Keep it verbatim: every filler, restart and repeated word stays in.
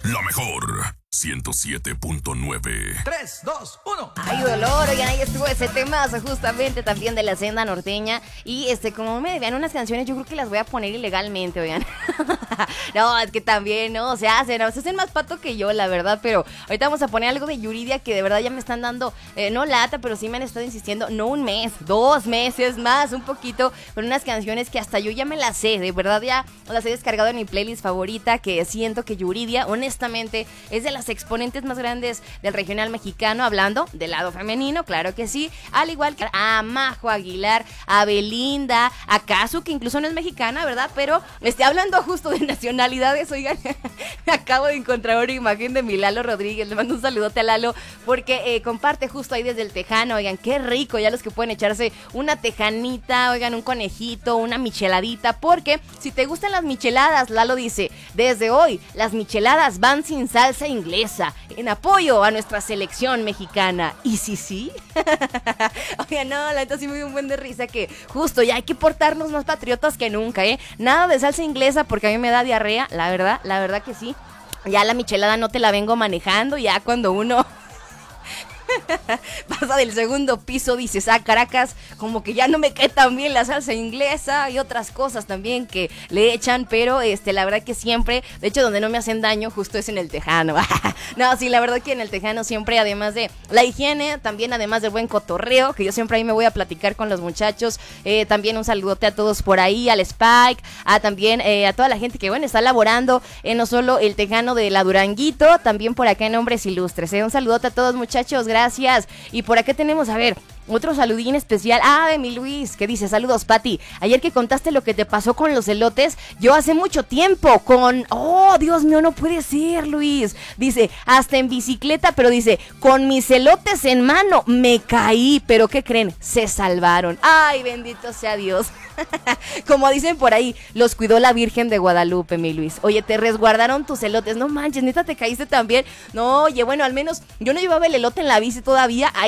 La mejor ciento siete punto nueve. tres, dos, uno. Ay, dolor, oigan, ahí estuvo ese temazo justamente también de la senda norteña. Y este, como me debían unas canciones, yo creo que las voy a poner ilegalmente, oigan. No, es que también, ¿no? Se hacen, se hacen más pato que yo, la verdad. Pero ahorita vamos a poner algo de Yuridia que de verdad ya me están dando, eh, no lata, pero sí me han estado insistiendo, no un mes, dos meses más, un poquito, con unas canciones que hasta yo ya me las sé, de verdad ya las he descargado en mi playlist favorita, que siento que Yuridia, honestamente, es de las exponentes más grandes del regional mexicano, hablando del lado femenino, claro que sí, al igual que a Majo Aguilar, a Belinda, a Kazu, que incluso no es mexicana, ¿verdad? Pero esté hablando justo de nacionalidades, oigan, me acabo de encontrar una imagen de mi Lalo Rodríguez, le mando un saludote a Lalo, porque eh, comparte justo ahí desde el Tejano, oigan, qué rico, ya los que pueden echarse una tejanita, oigan, un conejito, una micheladita, porque si te gustan las micheladas, Lalo dice, desde hoy, las micheladas van sin salsa inglesa, en apoyo a nuestra selección mexicana. ¿Y sí, sí? Oigan, no, la neta sí me dio un buen de risa que justo ya hay que portarnos más patriotas que nunca, ¿eh? Nada de salsa inglesa porque a mí me da diarrea, la verdad, la verdad que sí. Ya la michelada no te la vengo manejando, ya cuando uno pasa del segundo piso, dices, ah, Caracas, como que ya no me cae tan bien la salsa inglesa y otras cosas también que le echan, pero este, la verdad que siempre, de hecho, donde no me hacen daño justo es en el Tejano. No, sí, la verdad que en el Tejano siempre, además de la higiene, también además del buen cotorreo, que yo siempre ahí me voy a platicar con los muchachos, eh, también un saludote a todos por ahí, al Spike, a también eh, a toda la gente que, bueno, está laborando, eh, no solo el Tejano de la Duranguito, también por acá en Hombres Ilustres, eh, un saludote a todos, muchachos, gracias. Gracias. Y por acá tenemos, a ver, otro saludín especial. Ah, de mi Luis, que dice, saludos, Pati. Ayer que contaste lo que te pasó con los elotes, yo hace mucho tiempo con... Oh, Dios mío, no puede ser, Luis. Dice, hasta en bicicleta, pero dice, con mis elotes en mano, me caí. Pero ¿qué creen? Se salvaron. Ay, bendito sea Dios. Como dicen por ahí, los cuidó la Virgen de Guadalupe, mi Luis. Oye, te resguardaron tus elotes. No manches, neta, te caíste también. No, oye, bueno, al menos yo no llevaba el elote en la bici todavía.